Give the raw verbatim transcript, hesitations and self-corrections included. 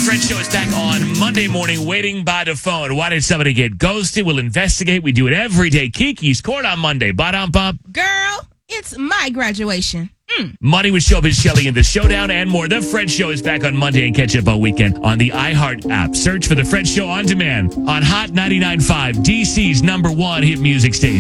Fred Show is back on Monday morning, waiting by the phone. Why did somebody get ghosted? We'll investigate. We do it every day. Kiki's Court on Monday. Ba-dum bump. Girl, it's my graduation. Mm. Money with Showbiz Shelley in the Showdown and more. The Fred Show is back on Monday and catch up all weekend on the iHeart app. Search for The Fred Show on demand on Hot ninety-nine point five, D C's number one hit music station.